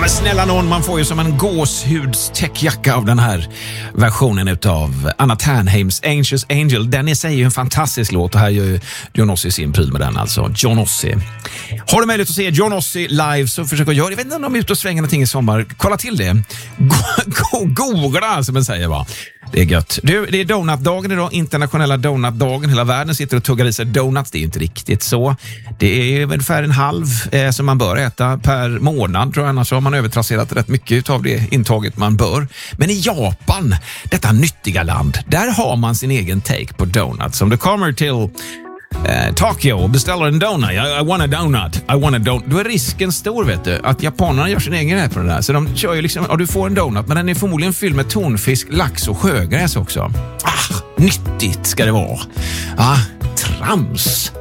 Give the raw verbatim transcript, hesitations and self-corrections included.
snälla någon, man får ju som en gåshudstäckjacka av den här versionen utav Anna Ternheims Angels Angel. Den i sig är ju en fantastisk låt och här gör ju John Ossie sin pryl med den alltså. John Ossie. Har du möjlighet att se John Ossie live så försök att göra. Jag vet inte om de är ute och svänger någonting i sommar. Kolla till det. Go- googla som man säger va. Det är gött. Du, det är donutdagen idag, internationella donutdagen. Hela världen sitter och tuggar i sig donuts. Det är ju inte riktigt så. Det är ungefär en halv eh, som man bör äta per månad tror jag. Annars har man övertrasserat rätt mycket av det intaget man bör. Men i Japan, detta nyttiga land, där har man sin egen take på donuts. Om du kommer till Eh, Tokyo och beställer en donut. I, I want a donut. I want a donut. Då är risken stor vet du att japanerna gör sin egen rätt på det där. Så de kör ju liksom, ja, du får en donut men den är förmodligen fylld med tonfisk, lax och sjögräs också. Ah, nyttigt ska det vara. Ah, trams.